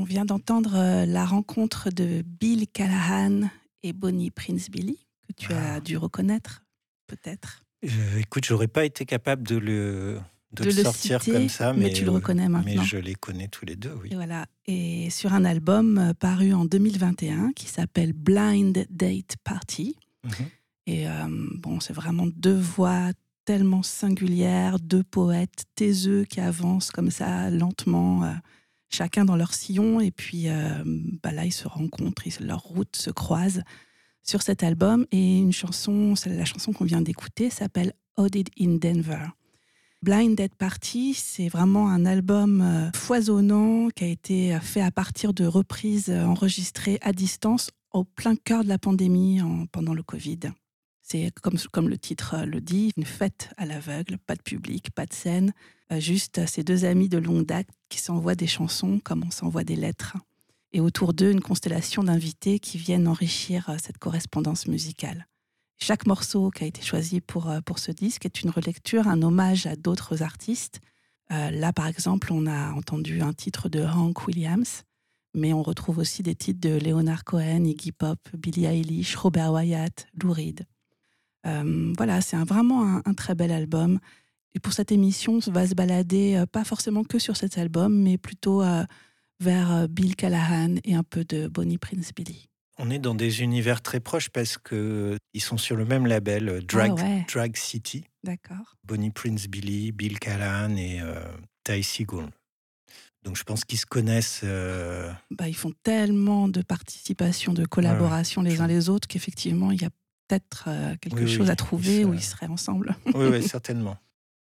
On vient d'entendre la rencontre de Bill Callahan et Bonnie Prince Billy, que tu as dû reconnaître, peut-être. Écoute, j'aurais pas été capable de De le le sortir comme citer, ça, mais tu le reconnais mais maintenant. je les connais tous les 2, oui. Et voilà. Et sur un album paru en 2021 qui s'appelle Blind Date Party. Mmh. Et bon, c'est vraiment deux voix tellement singulières, deux poètes taiseux qui avancent comme ça, lentement, chacun dans leur sillon. Et puis là, ils se rencontrent, leurs routes se croisent sur cet album. Et une chanson, c'est la chanson qu'on vient d'écouter, s'appelle Audit in Denver. Blind Dead Party, c'est vraiment un album foisonnant qui a été fait à partir de reprises enregistrées à distance au plein cœur de la pandémie pendant le Covid. C'est comme le titre le dit, une fête à l'aveugle, pas de public, pas de scène, juste ces deux amis de longue date qui s'envoient des chansons comme on s'envoie des lettres. Et autour d'eux, une constellation d'invités qui viennent enrichir cette correspondance musicale. Chaque morceau qui a été choisi pour ce disque est une relecture, un hommage à d'autres artistes. Là, par exemple, on a entendu un titre de Hank Williams, mais on retrouve aussi des titres de Leonard Cohen, Iggy Pop, Billie Eilish, Robert Wyatt, Lou Reed. Voilà, c'est vraiment un très bel album. Et pour cette émission, on va se balader pas forcément que sur cet album, mais plutôt vers Bill Callahan et un peu de Bonnie Prince Billy. On est dans des univers très proches parce qu'ils sont sur le même label, Ah ouais, Drag City. d'accord. Bonnie Prince Billy, Bill Callahan et Ty Segall. Donc je pense qu'ils se connaissent. Ils font tellement de participation, de Ouais, ouais. collaboration les uns les autres qu'effectivement, il y a peut-être quelque Oui, chose oui, à trouver où ils seraient ensemble. oui, oui, certainement.